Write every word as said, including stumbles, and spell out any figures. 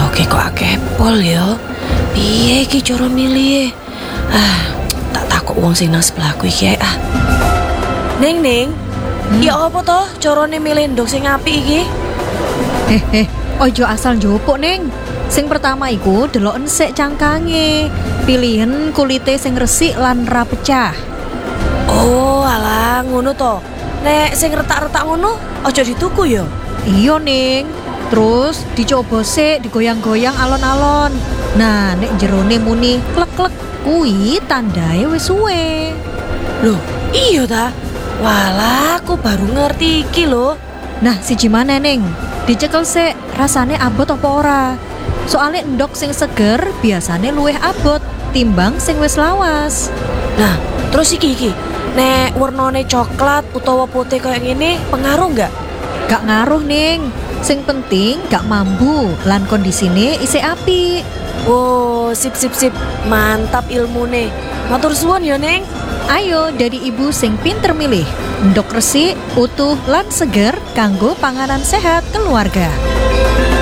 Stoke kok akeh pol ya. Piye iki cara milih? Ah, tak takut wong sing nang sebelahku iki ah. Ning ning, hmm? Ya apa toh carane milih ndok sing apik iki? Eh eh, ojo asal njopok Ning. Sing pertama iku deloken sik cangkange. Pilihan kulite sing resik lan ra pecah. Oh, alah ngono to. Nek sing retak-retak ngono aja dituku ya. Iya Ning. Terus dicoba sik digoyang-goyang alon-alon. Nah, nek jerone muni klek-klek kuwi tandae wis suwe. Loh, iya ta? Walah, aku baru ngerti iki lho. Nah, siji maneh Ning. Dicekel sik rasane abot apa ora. Soale endok sing seger biasane luwih abot timbang sing wis lawas. Nah, terus iki iki. Nek warnane coklat utawa putih kayak gini pengaruh nggak? Gak ngaruh Ning. Sing penting gak mambu lan kondisine isih apik. Oh, sip sip sip. Mantap ilmune. Matur suwun ya, Ning. Ayo dari ibu sing pinter milih. Endok resik, utuh lan seger kanggo panganan sehat keluarga.